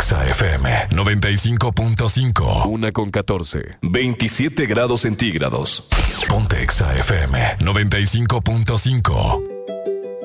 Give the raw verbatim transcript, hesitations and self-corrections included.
Exa F M noventa y cinco punto cinco. Una con catorce. veintisiete grados centígrados. Ponte Exa F M noventa y cinco punto cinco.